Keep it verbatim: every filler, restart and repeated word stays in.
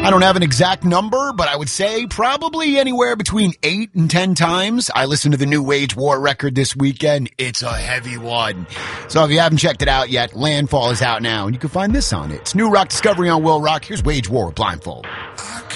I don't have an exact number, but I would say probably anywhere between eight and ten times. I listened to the new Wage War record this weekend. It's a heavy one. So if you haven't checked it out yet, Landfall is out now, and you can find this on it. It's New Rock Discovery on Will Rock. Here's Wage War with Blindfold.